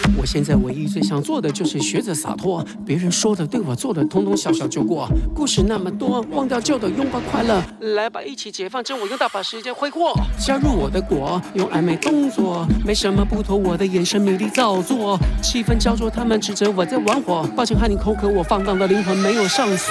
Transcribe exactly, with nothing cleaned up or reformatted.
我现在唯一最想做的就是学着洒脱，别人说的对我做的统统笑笑就过。故事那么多，忘掉旧的，拥抱快乐，来吧，一起解放，趁我用大把时间挥霍。加入我的国，用暧昧动作，没什么不妥，我的眼神迷离造作，气氛焦灼，他们指责我在玩火。抱歉，喊你口渴，我放荡的灵魂没有上锁。